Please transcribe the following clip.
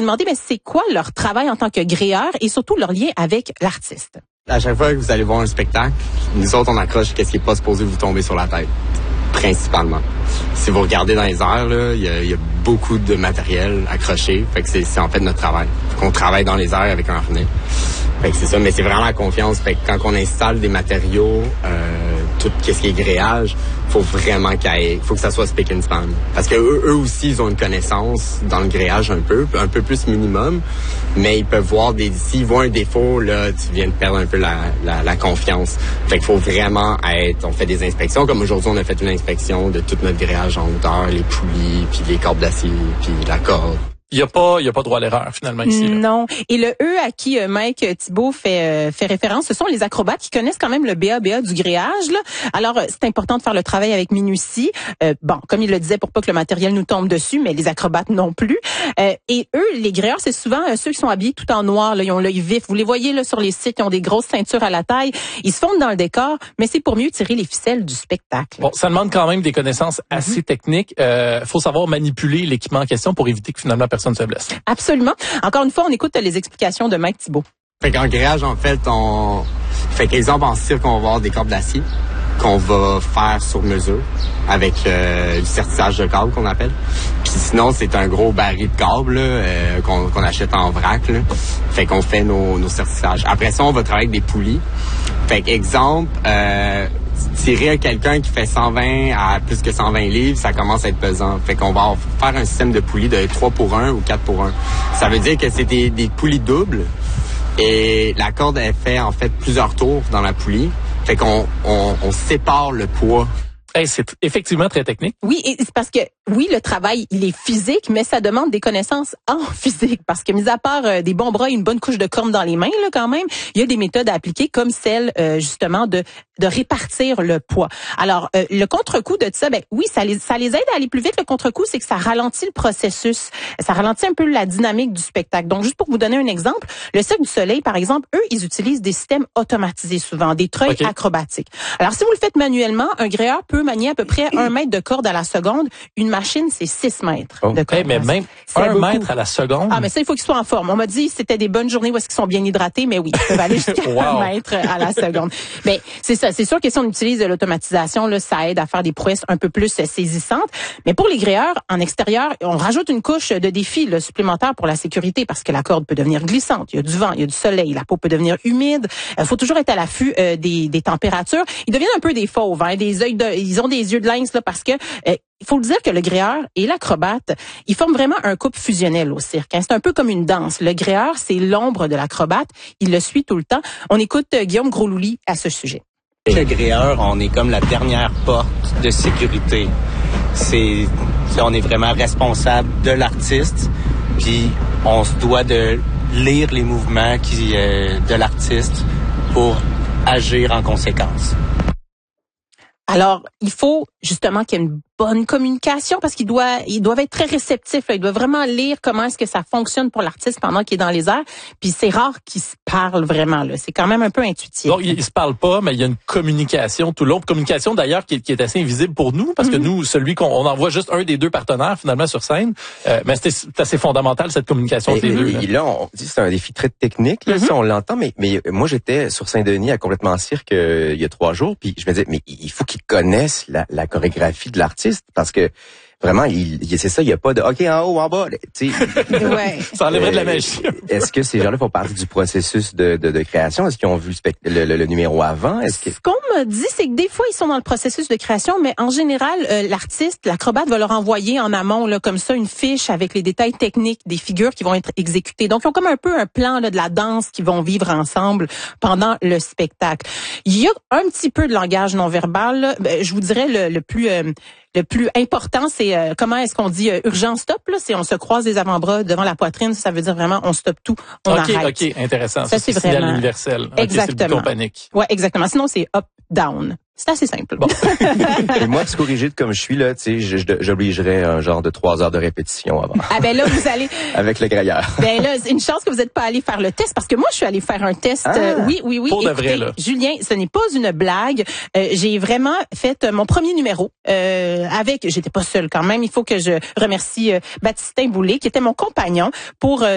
demandé c'est quoi leur travail en tant que gréeur et surtout leur lien avec l'artiste. À chaque fois que vous allez voir un spectacle, nous autres, on accroche qu'est-ce qui est pas supposé vous tomber sur la tête, principalement. Si vous regardez dans les airs, là, il y a beaucoup de matériel accroché. Fait que c'est en fait notre travail. Fait qu'on travaille dans les airs avec un harnais. Fait que c'est ça, mais c'est vraiment la confiance. Fait que quand on installe des matériaux, tout ce qui est grillage, faut vraiment faut que ça soit spick and span. Parce que eux aussi, ils ont une connaissance dans le grillage un peu plus minimum, mais ils peuvent voir s'ils voient un défaut, là, tu viens de perdre un peu la confiance. Fait qu'il faut vraiment on fait des inspections, comme aujourd'hui, on a fait une inspection de tout notre grillage en hauteur, les poulies, puis les cordes d'acier, puis la corde. Il y a pas droit à l'erreur finalement ici. Là. Non. Et le E à qui Mike Thibault fait référence, ce sont les acrobates qui connaissent quand même le BABA du gréage. Là. Alors c'est important de faire le travail avec minutie. Comme il le disait, pour pas que le matériel nous tombe dessus, mais les acrobates non plus. Et eux, les gréeurs, c'est souvent ceux qui sont habillés tout en noir. Là, ils ont l'œil vif. Vous les voyez là sur les sites, ils ont des grosses ceintures à la taille. Ils se fondent dans le décor, mais c'est pour mieux tirer les ficelles du spectacle. Bon, ça demande quand même des connaissances assez techniques. Faut savoir manipuler l'équipement en question pour éviter que finalement personne se blesse. Absolument. Encore une fois, on écoute les explications de Mike Thibault. Fait qu'en grillage, en fait, qu'exemple, en cirque, on va avoir des cordes d'acier qu'on va faire sur mesure avec du sertissage de câble qu'on appelle. Puis sinon, c'est un gros baril de câble là, qu'on achète en vrac. Là. Fait qu'on fait nos sertissages. Après ça, on va travailler avec des poulies. Fait qu'exemple, tirer quelqu'un qui fait 120 à plus que 120 livres, ça commence à être pesant. Fait qu'on va faire un système de poulies de 3 pour 1 ou 4 pour 1. Ça veut dire que c'est des poulies doubles et la corde, elle fait en fait plusieurs tours dans la poulie. Fait qu'on sépare le poids. Hey, c'est effectivement très technique. Oui, et c'est parce que le travail, il est physique, mais ça demande des connaissances en physique. Parce que, mis à part des bons bras et une bonne couche de corne dans les mains, là, quand même, il y a des méthodes à appliquer, comme celle, justement, de répartir le poids. Alors, le contre-coup de ça, ça les aide à aller plus vite. Le contre-coup, c'est que ça ralentit le processus. Ça ralentit un peu la dynamique du spectacle. Donc, juste pour vous donner un exemple, le Cirque du Soleil, par exemple, eux, ils utilisent des systèmes automatisés souvent, des treuils acrobatiques. Alors, si vous le faites manuellement, un gréeur peut manier à peu près 1 mètre de corde à la seconde. Une machine, c'est 6 mètres de corde. Mais même 1 mètre à la seconde. Ah, mais ça, il faut qu'ils soient en forme. On m'a dit c'était des bonnes journées où est-ce qu'ils sont bien hydratés, mais oui, ils peuvent aller jusqu'à 1 mètre à la seconde. Mais c'est ça. C'est sûr que si on utilise de l'automatisation, là, ça aide à faire des prouesses un peu plus saisissantes. Mais pour les gréeurs, en extérieur, on rajoute une couche de défi là, supplémentaire pour la sécurité parce que la corde peut devenir glissante. Il y a du vent, il y a du soleil, la peau peut devenir humide. Il faut toujours être à l'affût des températures. Ils deviennent un peu des fauves, hein, ils ont des yeux de lynx là parce que il faut le dire que le gréeur et l'acrobate, ils forment vraiment un couple fusionnel au cirque. Hein. C'est un peu comme une danse. Le gréeur, c'est l'ombre de l'acrobate. Il le suit tout le temps. On écoute Guillaume Grosloulis à ce sujet. Le gréeur, on est comme la dernière porte de sécurité. On est vraiment responsable de l'artiste, puis on se doit de lire les mouvements de l'artiste pour agir en conséquence. Alors, il faut justement qu'il y ait une bonne communication parce qu'ils doivent être très réceptifs. Là. Ils doivent vraiment lire comment est-ce que ça fonctionne pour l'artiste pendant qu'il est dans les airs. Puis c'est rare qu'ils se parlent vraiment. Là. C'est quand même un peu intuitif. Donc, ils se parlent pas, mais il y a une communication tout long. Communication d'ailleurs qui est assez invisible pour nous parce que nous, on envoie juste un des deux partenaires finalement sur scène. Mais c'est assez fondamental cette communication entre les deux. Là, on dit c'est un défi très technique. Là, si on l'entend, mais moi j'étais sur Saint-Denis à Complètement Cirque il y a 3 jours. Puis je me disais, mais il faut qu'ils connaissent la chorégraphie de l'artiste. Parce que vraiment, c'est ça, il n'y a pas de OK en haut, en bas. Tu sais, ouais. Ça enlèverait de la magie. Est-ce que ces gens-là font partie du processus de création? Est-ce qu'ils ont vu le numéro avant? Ce qu'on m'a dit, c'est que des fois, ils sont dans le processus de création, mais en général, l'artiste, l'acrobate va leur envoyer en amont, là, comme ça, une fiche avec les détails techniques des figures qui vont être exécutées. Donc, ils ont comme un peu un plan là, de la danse qu'ils vont vivre ensemble pendant le spectacle. Il y a un petit peu de langage non verbal. Là. Je vous dirais le plus important, c'est comment est-ce qu'on dit urgent stop là, c'est on se croise les avant-bras devant la poitrine, ça veut dire vraiment on stoppe tout, on arrête. OK, intéressant. Ça c'est signal vraiment universel. Exactement. C'est le bouton panique. Ouais, exactement. Sinon c'est up down. C'est assez simple. Bon. Et moi, psychorigide comme je suis, là, tu sais, j'obligerais un genre de 3 heures de répétition avant. Ah ben là, vous allez... Avec le grailleur. Ben là, c'est une chance que vous n'êtes pas allé faire le test, parce que moi, je suis allée faire un test. Oui. Pour de vrai, là. Julien, ce n'est pas une blague. J'ai vraiment fait mon premier numéro j'étais pas seule quand même. Il faut que je remercie Baptistin Boulay, qui était mon compagnon, pour